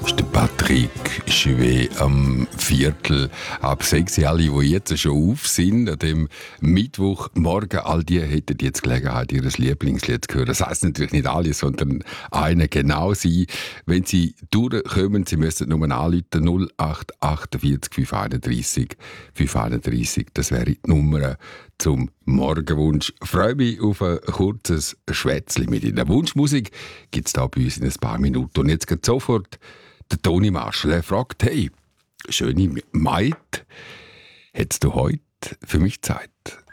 ist der Patrick Juvet am Viertel ab 6 Uhr. Alle, die jetzt schon auf sind, an dem Mittwochmorgen, all die hätten jetzt Gelegenheit, ihr Lieblingslied zu hören. Das heisst natürlich nicht alle, sondern eine genau sie. Wenn sie durchkommen, sie müssen nur anrufen, 0848 531 531. Das wäre die Nummer zum Morgenwunsch. Ich freue mich auf ein kurzes Schwätzchen mit Ihnen. Wunschmusik gibt es da bei uns in ein paar Minuten. Und jetzt geht sofort der Toni Marschall. Er fragt, hey, schöne Maid, hättest du heute für mich Zeit?